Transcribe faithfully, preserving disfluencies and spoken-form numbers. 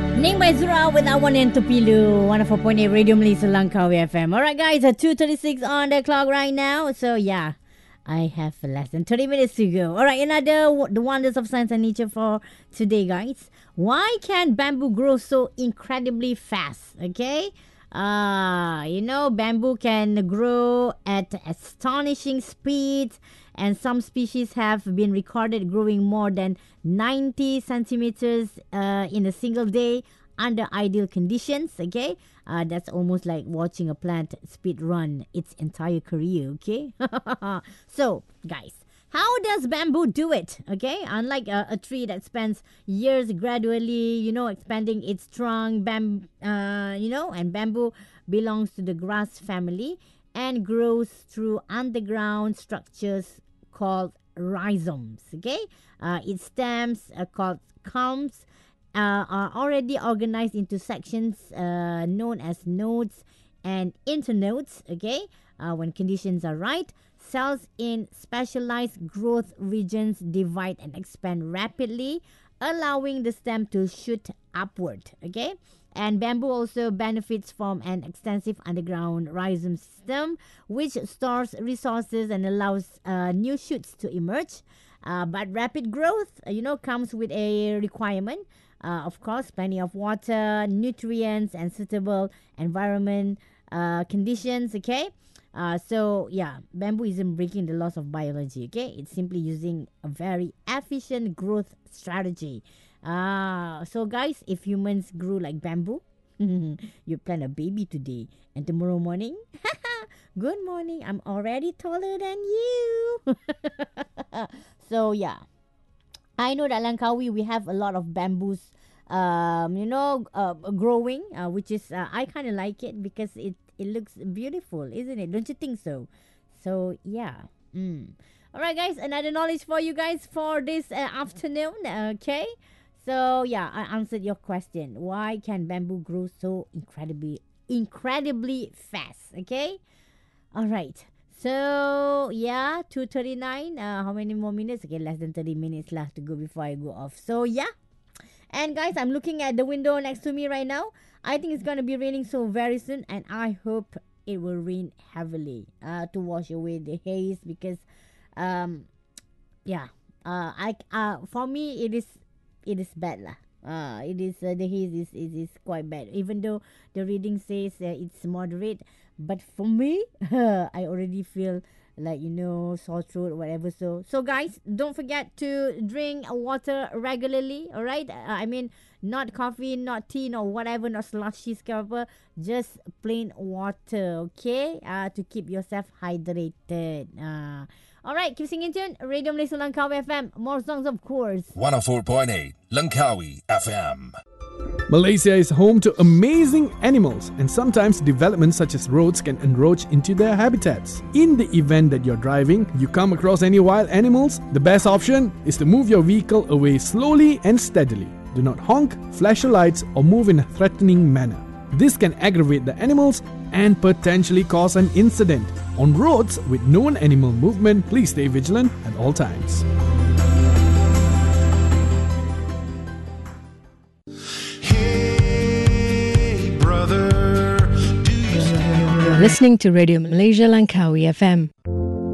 Ning by Zura with Awan and Topilu, one oh four point eight Radio Malaysia Langkawi F M. Alright guys, at two thirty-six on the clock right now. So yeah, I have less than thirty minutes to go. Alright, another the wonders of science and nature for today guys. Why can bamboo grow so incredibly fast? Okay. Uh, you know, bamboo can grow at astonishing speeds, and some species have been recorded growing more than ninety centimeters uh, in a single day under ideal conditions. Okay, uh, that's almost like watching a plant speed run its entire career. Okay, so guys, how does bamboo do it? Okay, unlike a, a tree that spends years gradually, you know, expanding its trunk, bam, uh, you know, and bamboo belongs to the grass family and grows through underground structures called rhizomes. Okay, uh, its stems are called culms, uh, are already organized into sections uh, known as nodes and internodes. Okay, uh, when conditions are right, cells in specialized growth regions divide and expand rapidly, allowing the stem to shoot upward. Okay, and bamboo also benefits from an extensive underground rhizome system, which stores resources and allows uh, new shoots to emerge. Uh, but rapid growth, uh, you know, comes with a requirement. Uh, of course, plenty of water, nutrients, and suitable environment uh, conditions. Okay. Uh, so yeah, bamboo isn't breaking the laws of biology. Okay, it's simply using a very efficient growth strategy. Uh, so guys, if humans grew like bamboo, you plant a baby today, and tomorrow morning, good morning, I'm already taller than you. So yeah, I know that Langkawi we have a lot of bamboos, um, you know, uh, growing, uh, which is uh, I kind of like it because it it looks beautiful, isn't it? Don't you think so? So yeah. Mm. All right, guys, another knowledge for you guys for this uh, afternoon. Okay. So yeah, I answered your question. Why can bamboo grow so incredibly, incredibly fast? Okay. All right. So yeah, two thirty nine. Uh, how many more minutes? Okay, less than thirty minutes left to go before I go off. So yeah. And guys, I'm looking at the window next to me right now. I think it's gonna be raining so very soon, and I hope it will rain heavily uh, to wash away the haze because, um, yeah. Uh, I uh for me it is it is bad lah. Uh, it is uh, the haze is, is is quite bad. Even though the reading says uh, it's moderate, but for me, I already feel like, you know, sore throat, whatever. So, so guys, don't forget to drink water regularly. All right. Uh, I mean, not coffee, not tea, not whatever, not slushy, whatever. Just plain water. Okay. Uh, to keep yourself hydrated. Uh, all right. Keep singing tune. Radio Malaysia Langkawi F M. More songs, of course. one oh four point eight Langkawi F M. Malaysia is home to amazing animals, and sometimes developments such as roads can encroach into their habitats. In the event that you're driving, you come across any wild animals, the best option is to move your vehicle away slowly and steadily. Do not honk, flash your lights, or move in a threatening manner. This can aggravate the animals and potentially cause an incident. On roads with known animal movement, please stay vigilant at all times. Listening to Radio Malaysia Langkawi F M.